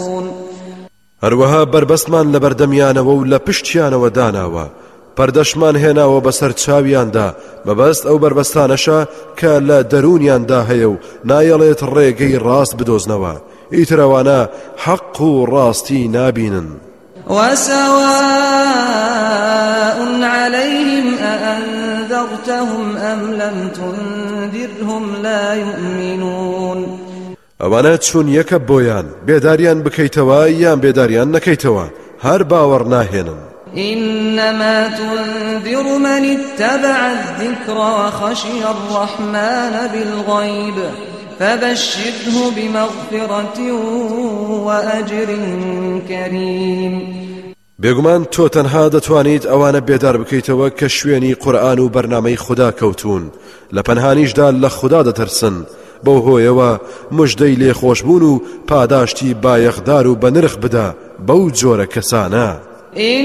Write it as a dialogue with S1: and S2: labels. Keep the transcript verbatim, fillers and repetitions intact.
S1: هەروەها بربەستمان لە بەردەمیانەوە و لە پشتیانەوە داناوە پەردەشمان هێناوە بەسەر چاویاندا مەبەست ئەو بربەستانەشە کە لە دەرونیاندا هەیە و نایەڵێت ڕێگەی ڕاست بدۆزنەوە ئیترەوانە حەق و ڕاستی نابینن.
S2: وسواء عليهم أأنذرتهم أم لم تنذرهم لا يؤمنون.
S1: ئەوانە چون یەکە بۆیان بێداریان بکەیتەوە یان بێداریان نەکەیتەوە هەر باوەڕ ناهێنن.
S2: إنما تنذر من اتبع الذكر وخشي الرحمن بالغيب فبشره بمغفرة وأجر كريم.
S1: بێگومان تۆ تەنها دەتوانیت ئەوانە بێدار بکەیتەوە کە شوێنی قورئان و بەرنامەی خوددا کەوتون لە پەنهانیشدا لە خوددا دەترسن بەو هۆیەوە مژدەی لێخۆشبوون و پاداشتی بایەخدار و بەنرخ بدە بەو جۆرە کەسانە.